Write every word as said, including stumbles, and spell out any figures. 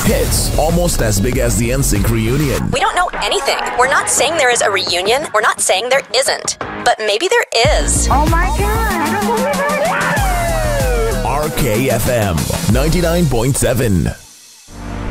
Hits almost as big as the N Sync reunion. We don't know anything. We're not saying there is a reunion. We're not saying there isn't. But maybe there is. Oh my God, I don't believe it. R K F M ninety-nine point seven.